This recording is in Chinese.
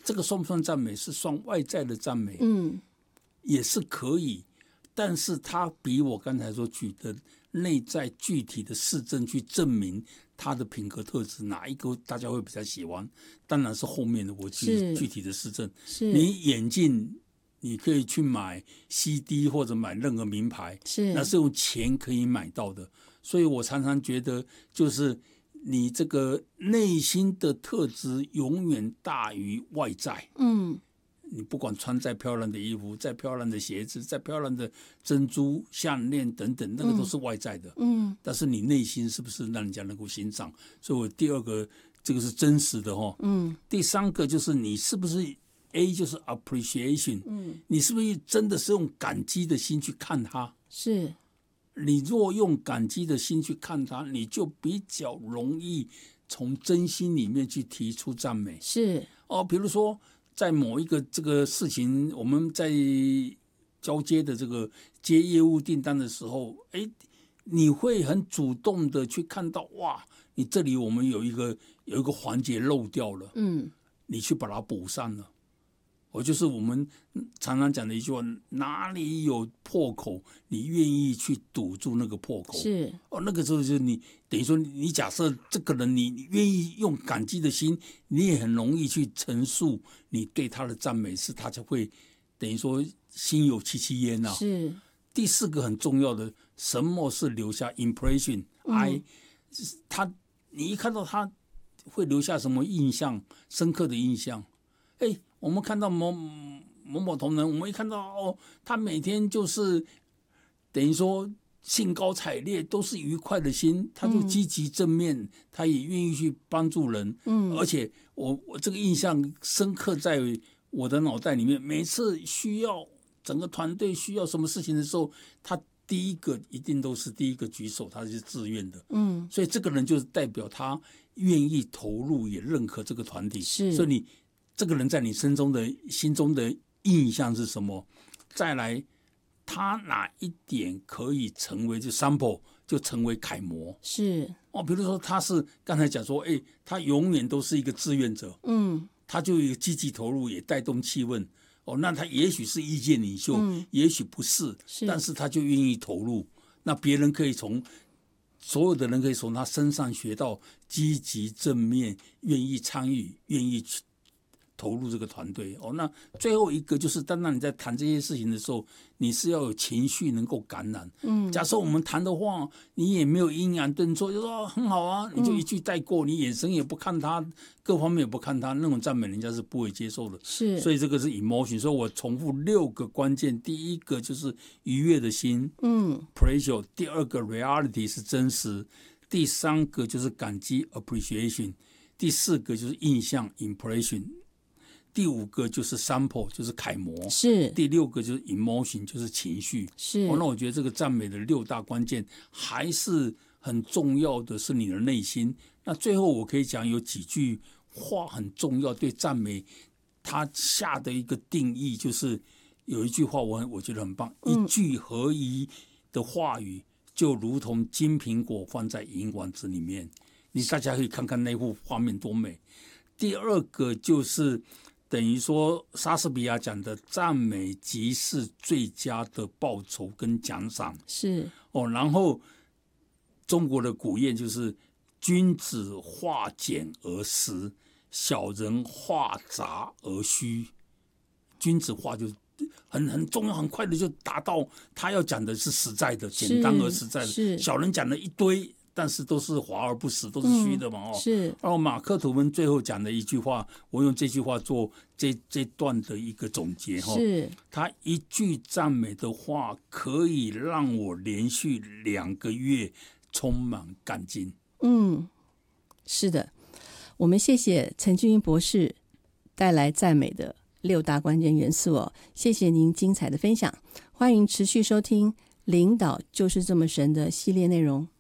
这个算不算赞美？是算外在的赞美，也是可以，但是它比我刚才所举的内在具体的事证去证明他的品格特质哪一个大家会比较喜欢，当然是后面的我具体的事证。你眼镜你可以去买 CD 或者买任何名牌，那是用钱可以买到的。所以我常常觉得，就是你这个内心的特质永远大于外在。你不管穿再漂亮的衣服，再漂亮的鞋子，再漂亮的珍珠项链等等，那个都是外在的。但是你内心是不是让人家能够欣赏？所以我第二个这个是真实的哈。第三个就是你是不是 A 就是 appreciation，你是不是真的是用感激的心去看它？是。你若用感激的心去看它，你就比较容易从真心里面去提出赞美。是比如说在某一个这个事情，我们在交接的这个接业务订单的时候，你会很主动的去看到，哇，你这里我们有一个环节漏掉了，你去把它补上了。就是我们常常讲的一句话，哪里有破口，你愿意去堵住那个破口。是那个时候就是你等于说，你假设这个人你愿意用感激的心，你也很容易去陈述你对他的赞美，是他就会等于说心有戚戚焉啊。是第四个很重要的，什么是留下 impression？你一看到他会留下什么印象，深刻的印象？我们看到某某同仁，我们一看到他每天就是等于说兴高采烈，都是愉快的心，他就积极正面，他也愿意去帮助人。而且我这个印象深刻在我的脑袋里面，每次需要整个团队需要什么事情的时候，他第一个一定都是第一个举手，他是自愿的。所以这个人就是代表他愿意投入，也认可这个团体。所以你这个人在你心中的印象是什么？再来，他哪一点可以成为就 sample， 就成为楷模？是比如说他是刚才讲说，他永远都是一个志愿者，他就有一个积极投入，也带动气氛。那他也许是意见领袖，也许不是，但是他就愿意投入。那别人可以所有的人可以从他身上学到积极正面，愿意参与，愿意去投入这个团队。那最后一个就是，当你在谈这些事情的时候，你是要有情绪能够感染。假设我们谈的话，你也没有阴阳顿挫，就说很好啊，你就一句带过，你眼神也不看他，各方面也不看他，那种赞美人家是不会接受的。是，所以这个是 emotion。所以我重复6个关键，第一个就是愉悦的心，pleasure；第二个 reality 是真实；第三个就是感激 appreciation；第四个就是印象 impression。第5个就是 sample， 就是楷模。是第6个就是 emotion， 就是情绪。是那我觉得这个赞美的6大关键还是很重要的，是你的内心。那最后我可以讲有几句话很重要，对赞美它下的一个定义，就是有一句话我觉得很棒，一句合宜的话语就如同金苹果放在银碗子里面。大家可以看看那幅画面多美。第2个就是等于说莎士比亚讲的赞美即是最佳的报酬跟奖赏。是然后中国的古谚就是君子化简而实，小人化杂而虚。君子化就是很重要，很快的就达到他要讲的是实在的，简单而实在的。小人讲了一堆，但是都是华而不实，都是虚的嘛。是。然后马克吐温最后讲的一句话，我用这句话做这段的一个总结。是。他一句赞美的话，可以让我连续2个月充满干劲。 是的，我们谢谢陈俊英博士带来赞美的6大关键元素谢谢您精彩的分享，欢迎持续收听《领导就是这么神》的系列内容。